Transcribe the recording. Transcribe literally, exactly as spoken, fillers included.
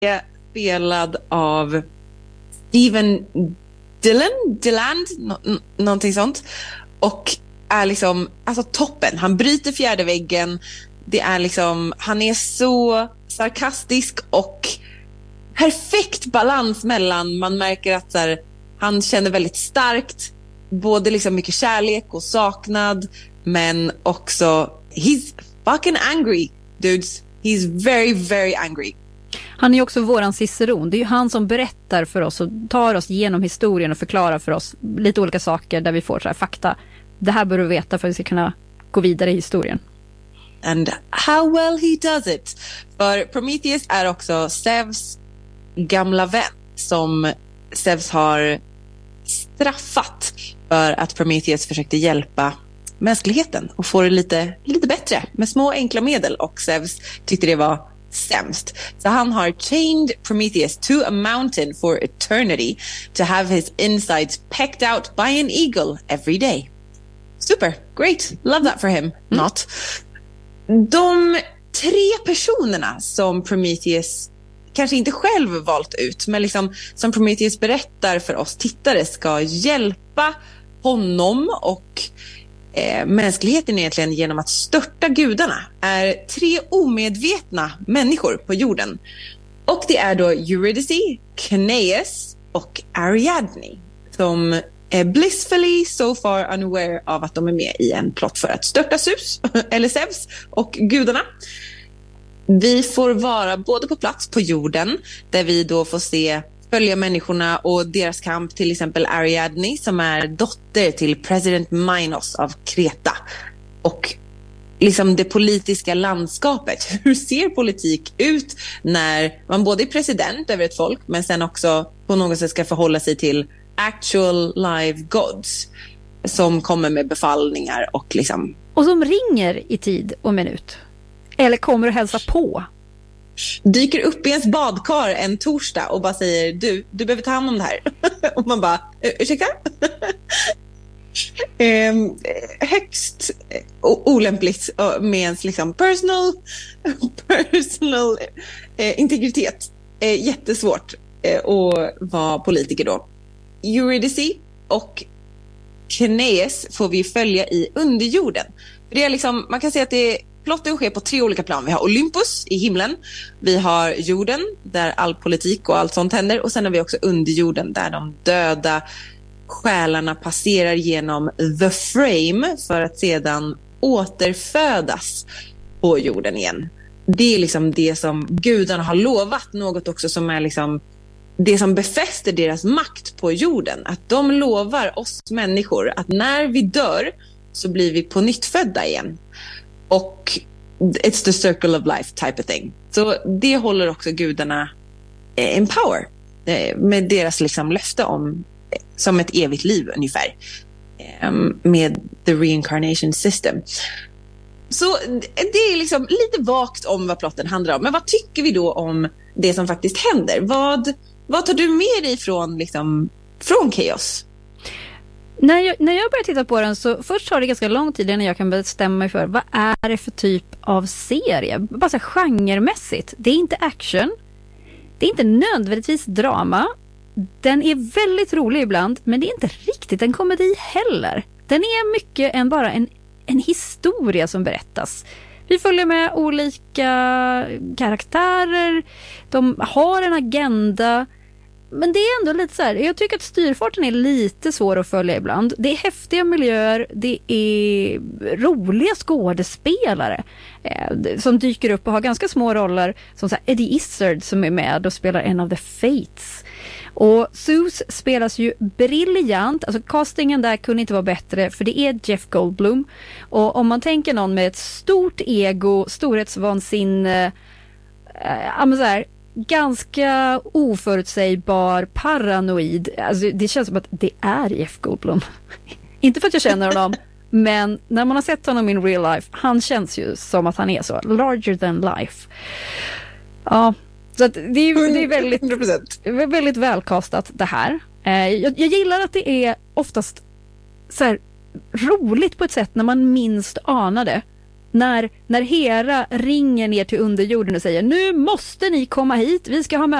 är spelad av Steven Dylan, Dylan no, någonting sånt. Och är liksom, alltså toppen. Han bryter fjärde väggen. Det är liksom, han är så sarkastisk och perfekt balans mellan, man märker att så här, han känner väldigt starkt både liksom mycket kärlek och saknad, men också he's fucking angry, dudes. He's very, very angry. Han är ju också våran ciceron. Det är ju han som berättar för oss och tar oss genom historien och förklarar för oss lite olika saker där vi får så här fakta. Det här bör du veta för att vi ska kunna gå vidare i historien. And how well he does it. För Prometheus är också Zeus gamla vän som Zeus har straffat för att Prometheus försökte hjälpa mänskligheten och få det lite, lite bättre med små enkla medel, och Zeus tyckte det var sämst. Så han har chained Prometheus to a mountain for eternity to have his insides pecked out by an eagle every day. Super, great, love that for him. Mm. Not. De tre personerna som Prometheus kanske inte själv valt ut, men liksom som Prometheus berättar för oss tittare ska hjälpa honom och eh, mänskligheten egentligen genom att störta gudarna, är tre omedvetna människor på jorden. Och det är då Eurydice, Kneas och Ariadne som är blissfully so far unaware av att de är med i en plott för att störta Zeus eller Zeus och gudarna. Vi får vara både på plats på jorden där vi då får se följa människorna och deras kamp, till exempel Ariadne som är dotter till president Minos av Kreta, och liksom det politiska landskapet. Hur ser politik ut när man både är president över ett folk men sen också på något sätt ska förhålla sig till actual live gods som kommer med befallningar och liksom... Och som ringer i tid och minut. Eller kommer att hälsa på. Dyker upp i ens badkar en torsdag och bara säger du, du behöver ta hand om det här. Och man bara, ursäkta? eh, högst olämpligt med ens liksom personal, personal eh, integritet. Eh, jättesvårt eh, att vara politiker då. Eurydice och Kneas får vi följa i underjorden. För det är liksom, man kan säga att det är, plotten sker på tre olika plan. Vi har Olympus i himlen, vi har jorden där all politik och allt sånt händer, och sen har vi också underjorden där de döda själarna passerar genom the frame för att sedan återfödas på jorden igen. Det är liksom det som gudarna har lovat, något också som är liksom det som befäster deras makt på jorden. Att de lovar oss människor att när vi dör så blir vi på nytt födda igen. Och it's the circle of life type of thing. Så det håller också gudarna in power med deras liksom löfte om som ett evigt liv ungefär, med the reincarnation system. Så det är liksom lite vagt om vad plotten handlar om. Men vad tycker vi då om det som faktiskt händer? Vad, vad tar du med dig från, liksom, från Chaos? När jag, när jag började titta på den så först tar det ganska lång tid innan jag kan bestämma mig för vad är det för typ av serie. Bara så här genremässigt. Det är inte action. Det är inte nödvändigtvis drama. Den är väldigt rolig ibland, men det är inte riktigt en komedi heller. Den är mycket än bara en, en historia som berättas. Vi följer med olika karaktärer. De har en agenda. Men det är ändå lite så här, jag tycker att styrfarten är lite svår att följa ibland. Det är häftiga miljöer, det är roliga skådespelare eh, som dyker upp och har ganska små roller, som så här Eddie Izzard som är med och spelar en av The Fates. Och Zeus spelas ju briljant, alltså castingen där kunde inte vara bättre, för det är Jeff Goldblum. Och om man tänker någon med ett stort ego, storhetsvansinne, eh, ja men så här, ganska oförutsägbar, paranoid. Alltså, det känns som att det är Jeff Goldblum. Inte för att jag känner honom, men när man har sett honom in real life, han känns ju som att han är så larger than life. Ja, så att det, är, det är väldigt, hundra procent väldigt välkastat det här. Jag, jag gillar att det är oftast så här roligt på ett sätt när man minst anar det. När, när Hera ringer ner till underjorden och säger nu måste ni komma hit, vi ska ha möte.